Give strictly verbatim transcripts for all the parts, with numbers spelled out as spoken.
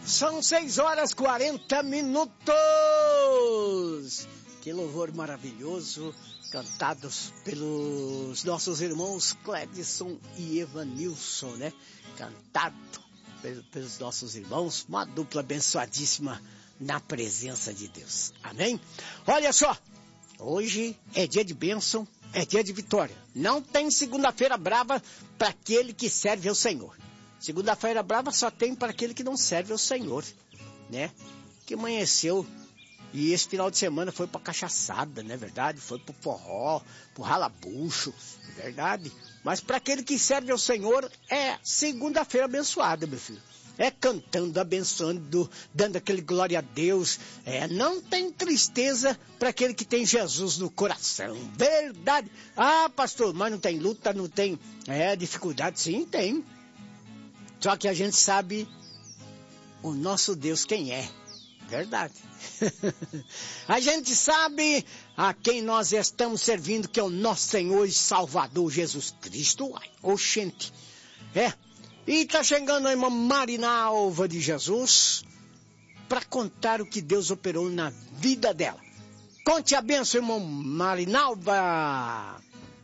São seis horas e quarenta minutos. Que louvor maravilhoso, cantados pelos nossos irmãos Cledson e Evanilson, né? Cantado pelos nossos irmãos, uma dupla abençoadíssima na presença de Deus. Amém? Olha só, hoje é dia de bênção, é dia de vitória. Não tem segunda-feira brava para aquele que serve ao Senhor. Segunda-feira brava só tem para aquele que não serve ao Senhor, né? Que amanheceu e esse final de semana foi para cachaçada, não é verdade? Foi para o forró, para o ralabucho, é verdade? Mas para aquele que serve ao Senhor é segunda-feira abençoada, meu filho. É cantando, abençoando, dando aquele glória a Deus. É, não tem tristeza para aquele que tem Jesus no coração. Verdade. Ah, pastor, mas não tem luta, não tem é, dificuldade. Sim, tem. Só que a gente sabe o nosso Deus quem é. Verdade. A gente sabe a quem nós estamos servindo, que é o nosso Senhor e Salvador Jesus Cristo. Uai, oxente. É. E tá chegando a irmã Marinalva de Jesus para contar o que Deus operou na vida dela. Conte a bênção, irmã Marinalva.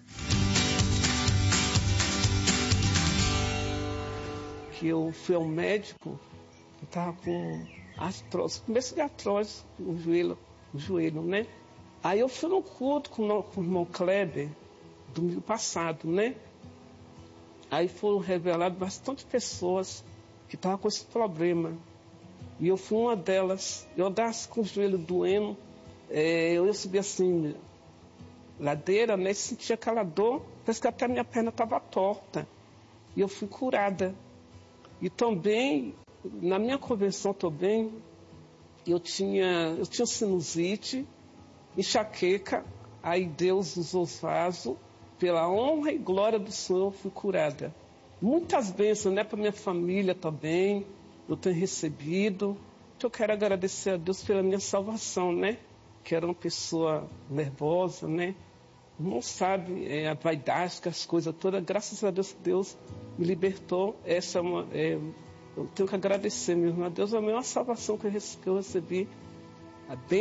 Que eu fui ao médico, eu tava com artrose, começo de artrose no joelho, no joelho, né? Aí eu fui no culto com o, com o irmão Kleber, domingo passado, né? Aí foram reveladas bastante pessoas que estavam com esse problema. E eu fui uma delas. Eu andasse com o joelho doendo, é, eu ia subir assim, ladeira, né? Sentia aquela dor, parece que até a minha perna estava torta. E eu fui curada. E também, na minha convenção também, eu tinha, eu tinha sinusite, enxaqueca, aí Deus usou os vasos, pela honra e glória do Senhor eu fui curada. Muitas bênçãos, né, para minha família também, eu tenho recebido. Então eu quero agradecer a Deus pela minha salvação, né, que era uma pessoa nervosa, né, não sabe é, a vaidade, as coisas todas, graças a Deus, Deus me libertou. Essa é uma, é, eu tenho que agradecer mesmo a Deus, é a maior salvação que eu recebi, a bênção.